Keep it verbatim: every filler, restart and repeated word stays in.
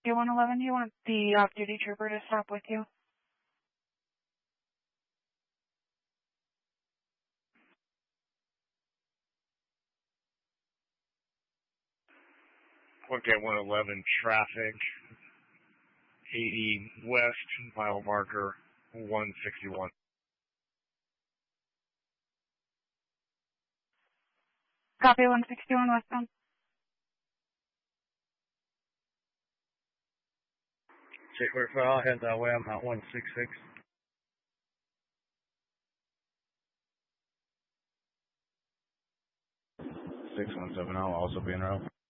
one eleven, do you want the off-duty trooper to stop with you? Look at one eleven traffic, eighty west, mile marker one sixty-one. Copy one sixty-one westbound. Check where for I'll head that way. I'm at one sixty-six. six one seven, I'll also be in route.